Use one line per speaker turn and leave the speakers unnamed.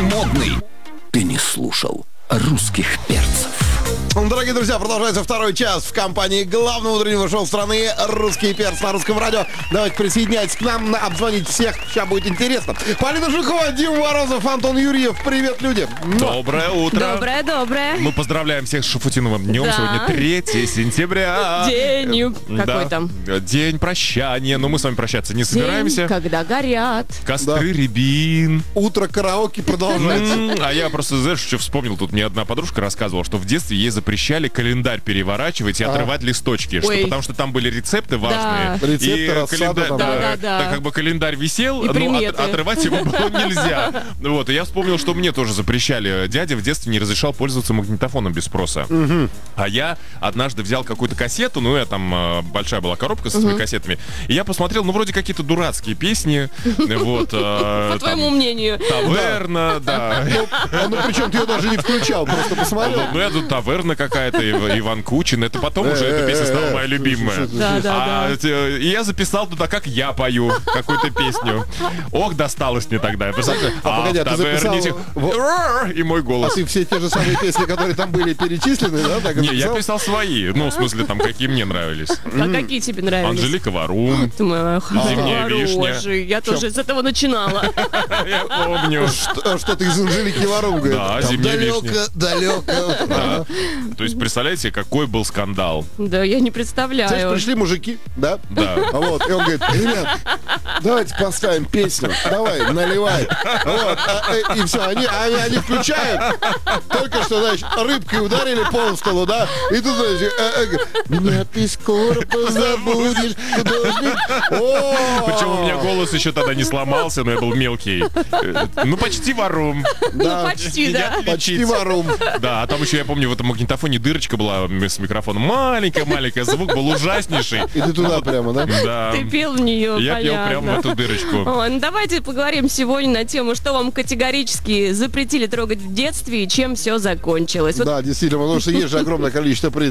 модный. Ты не слушал русских перцев.
Дорогие друзья, продолжается второй час в компании главного утреннего шоу страны «Русский перц» на Русском радио. Давайте присоединяйтесь к нам, обзвонить всех, сейчас будет интересно. Полина Жукова, Дима Морозов, Антон Юрьев. Привет, люди.
Доброе утро.
Доброе.
Мы поздравляем всех с Шафутиновым днем.
Да.
Сегодня 3 сентября.
День какой там?
День прощания. Но мы с вами прощаться не собираемся.
День, когда горят.
Костры, рябин.
Утро караоке продолжается.
А я просто, знаешь, что вспомнил, тут мне одна подружка рассказывала, что в детстве ей запрещали календарь переворачивать и отрывать листочки, потому что там были рецепты важные.
Да.
Рецепты, рассада там.
Да.
Так как бы календарь висел,
И
но
приметы.
отрывать его было нельзя. Вот, и я вспомнил, что мне тоже запрещали. Дядя в детстве не разрешал пользоваться магнитофоном без спроса. А я однажды взял какую-то кассету, я там, большая была коробка с этими кассетами, и я посмотрел, вроде какие-то дурацкие песни. Вот.
По твоему мнению.
Таверна, да.
Ну, причем ты ее даже не включал, просто посмотрел.
Ну, я тут таверна какая-то, Иван Кучин. Это потом уже эта песня стала моя любимая.
Да.
И я записал туда, как я пою какую-то песню. Ох, досталось мне тогда.
Погоди, а ты записал...
И мой
А
голос.
ты все те же самые песни, которые там были перечислены, да? Так и
Не, я
записал?
писал свои. Ну, в смысле, там, какие мне нравились.
А какие тебе нравились?
Анжелика Варум.
Ты моя
Зимняя вишня.
хороший. Я тоже с этого начинала.
Я помню.
Что ты из Анжелики Варум говоришь?
Да,
Там
«Зимняя вишня».
далеко.
Да. То есть, представляете, какой был скандал.
Да, я не
Знаешь,
представляю.
пришли мужики, да?
Да.
Вот, и он говорит: ребят, давайте поставим песню, давай, наливай. Вот, и все, они включают. Только что, значит, рыбкой ударили по столу, да? И тут, значит, меня ты скоро позабудешь, художник.
Причем у меня голос еще тогда не сломался, но я был мелкий. Ну, почти Варум.
Ну, почти, да.
Почти Варум.
Да, а там еще, я помню, в этом магнитофоне дырочка была с микрофоном. Маленькая, звук был ужаснейший.
И ты туда прямо, да?
Да.
Ты пел в нее,
Я пел
понятно.
прямо в эту дырочку.
Ой, ну давайте поговорим сегодня на тему, что вам категорически запретили трогать в детстве и чем все закончилось. Вот
Да, действительно, потому что есть же огромное количество